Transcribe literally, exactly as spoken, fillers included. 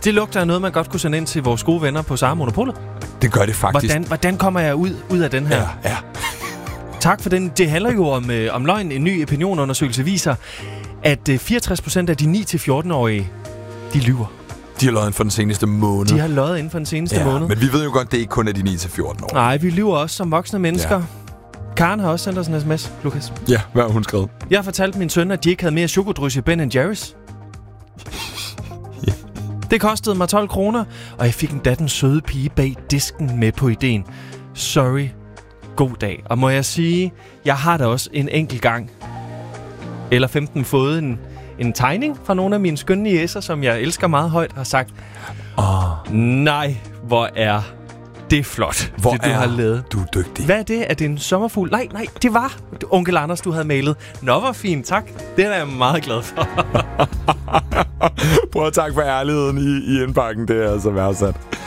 Det lugter af noget, man godt kunne sende ind til vores gode venner på Sara Monopolet. Det gør det faktisk. Hvordan, hvordan kommer jeg ud, ud af den her? Ja, ja. Tak for den. Det handler jo om, øh, om løgn. En ny opinionundersøgelse viser, at øh, fireogtres procent af de ni til fjorten-årige, de lyver. De har løjet inden for den seneste måned. De har løjet inden for den seneste ja, måned. Men vi ved jo godt, det er ikke kun er de ni til fjorten år. Nej, vi lyver også som voksne mennesker. Ja. Karen har også sendt os en sms, Lukas. Ja, hvad har hun skrevet? Jeg har fortalt min søn, at de ikke havde mere chokodrys i Ben and Jerry's. Ja. Det kostede mig tolv kroner, og jeg fik endda den søde pige bag disken med på ideen. Sorry. God dag. Og må jeg sige, jeg har da også en enkelt gang, eller femten, fået en, en tegning fra nogle af mine skønne jæser, som jeg elsker meget højt, og sagt, oh. nej, hvor er det flot, hvor det du er har lavet. Du er dygtig. Hvad er det? Er det en sommerfugl? Nej, nej, det var onkel Anders, du havde malet. Nå, hvor fint, tak. Det er jeg meget glad for. Prøv at takke for ærligheden i, i indbakken, det er altså værdsat.